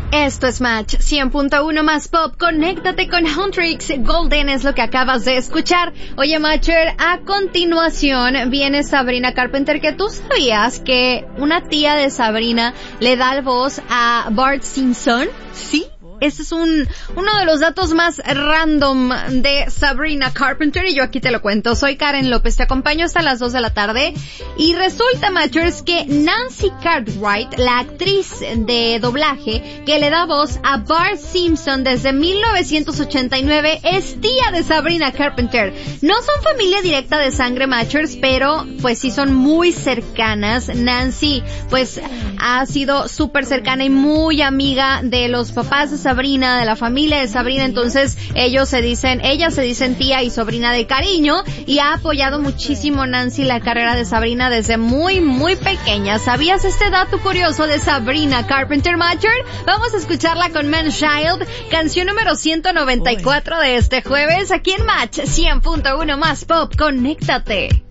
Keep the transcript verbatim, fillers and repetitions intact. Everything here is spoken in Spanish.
Esto es Match cien punto uno más pop. Conéctate con Huntrix. Golden es lo que acabas de escuchar. Oye, Matcher, a continuación viene Sabrina Carpenter, que tú sabías que una tía de Sabrina le da voz a Bart Simpson. ¿Sí? Este es un uno de los datos más random de Sabrina Carpenter y yo aquí te lo cuento. Soy Karen López, te acompaño hasta las dos de la tarde y resulta, Matchers, que Nancy Cartwright, la actriz de doblaje que le da voz a Bart Simpson desde mil novecientos ochenta y nueve, es tía de Sabrina Carpenter. No son familia directa de sangre, Matchers, pero pues sí son muy cercanas. Nancy pues ha sido súper cercana y muy amiga de los papás de Sabrina, de la familia de Sabrina, entonces ellos se dicen, ellas se dicen tía y sobrina de cariño, y ha apoyado muchísimo Nancy la carrera de Sabrina desde muy, muy pequeña. ¿Sabías este dato curioso de Sabrina Carpenter, Matcher? Vamos a escucharla con Man Child, canción número ciento noventa y cuatro de este jueves, aquí en Match cien punto uno más pop. Conéctate.